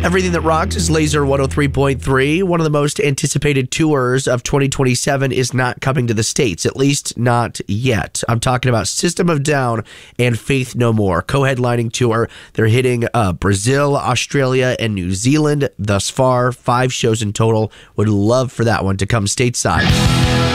Everything That Rocks is Laser 103.3. One of the most anticipated tours of 2027 is not coming to the States, at least not yet. I'm talking about System of a Down and Faith No More, co-headlining tour. They're hitting Brazil, Australia, and New Zealand thus far. 5 shows in total. Would love for that one to come stateside.